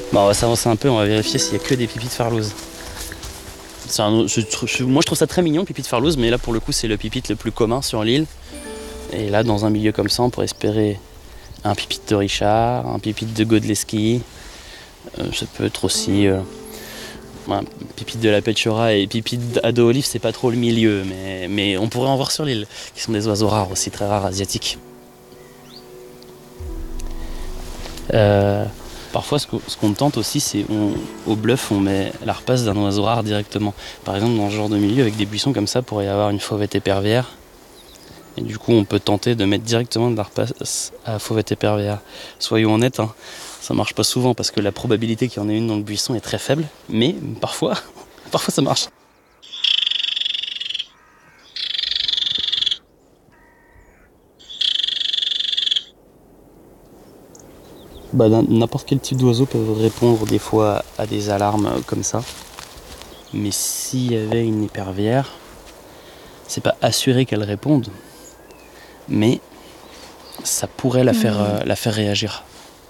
Bon, on va s'avancer un peu, on va vérifier s'il y a que des pipis de farlouse. Moi je trouve ça très mignon, le pipi de farlouse, mais là pour le coup c'est le pipit le plus commun sur l'île. Et là dans un milieu comme ça on pourrait espérer un pipit de Richard, un pipit de Godleski. Ça peut être aussi un pipit de la Petchora et pipit d'Ado Olive, c'est pas trop le milieu, mais on pourrait en voir sur l'île, qui sont des oiseaux rares aussi, très rares asiatiques. Parfois, ce qu'on tente aussi, c'est au bluff, on met la repasse d'un oiseau rare directement. Par exemple, dans ce genre de milieu, avec des buissons comme ça, pourrait y avoir une fauvette épervière. Et du coup, on peut tenter de mettre directement de la repasse à la fauvette épervière. Soyons honnêtes, hein, ça marche pas souvent parce que la probabilité qu'il y en ait une dans le buisson est très faible, mais parfois ça marche. N'importe quel type d'oiseau peut répondre des fois à des alarmes comme ça. Mais s'il y avait une épervière, c'est pas assuré qu'elle réponde, mais ça pourrait la faire réagir.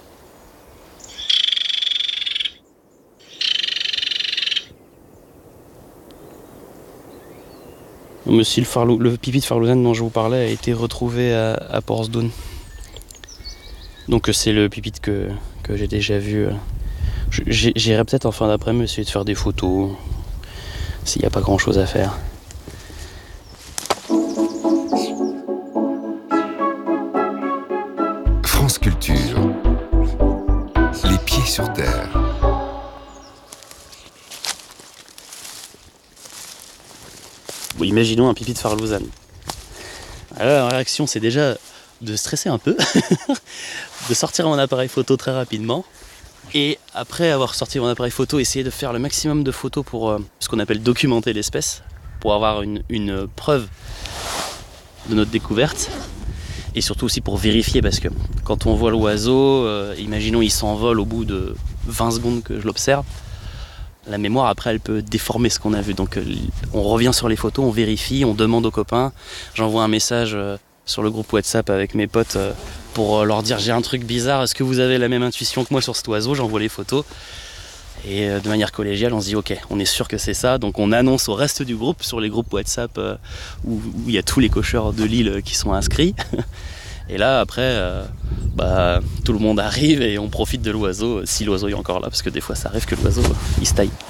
Mais si le pipi de farlouzane dont je vous parlais a été retrouvé à Portsdown. Donc c'est le pipi que j'ai déjà vu. J'irai peut-être en fin d'après-midi essayer de faire des photos, s'il n'y a pas grand chose à faire. France Culture. Les pieds sur terre. Bon, imaginons un pipi de farlouzane. Alors la réaction c'est déjà de stresser un peu, de sortir mon appareil photo très rapidement. Et après avoir sorti mon appareil photo, essayer de faire le maximum de photos pour ce qu'on appelle documenter l'espèce, pour avoir une preuve de notre découverte. Et surtout aussi pour vérifier, parce que quand on voit l'oiseau, imaginons il s'envole au bout de 20 secondes que je l'observe, la mémoire après elle peut déformer ce qu'on a vu. Donc on revient sur les photos, on vérifie, on demande aux copains. J'envoie un message sur le groupe WhatsApp avec mes potes pour leur dire j'ai un truc bizarre, est-ce que vous avez la même intuition que moi sur cet oiseau? J'envoie les photos. Et de manière collégiale, on se dit ok, on est sûr que c'est ça. Donc on annonce au reste du groupe sur les groupes WhatsApp où il y a tous les cocheurs de l'île qui sont inscrits. Et là après, tout le monde arrive et on profite de l'oiseau, si l'oiseau est encore là, parce que des fois ça arrive que l'oiseau il se taille.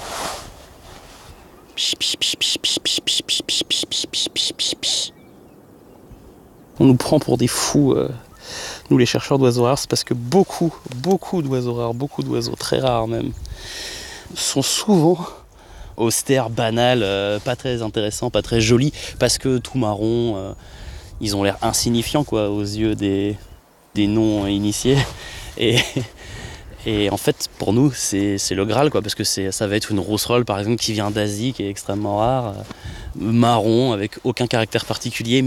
On nous prend pour des fous, nous les chercheurs d'oiseaux rares, c'est parce que beaucoup d'oiseaux rares, beaucoup d'oiseaux très rares même, sont souvent austères, banals, pas très intéressants, pas très jolis, parce que tout marron, ils ont l'air insignifiants quoi, aux yeux des non-initiés. Et en fait, pour nous, c'est le Graal, quoi, parce que ça va être une rousserolle, par exemple, qui vient d'Asie, qui est extrêmement rare, marron, avec aucun caractère particulier,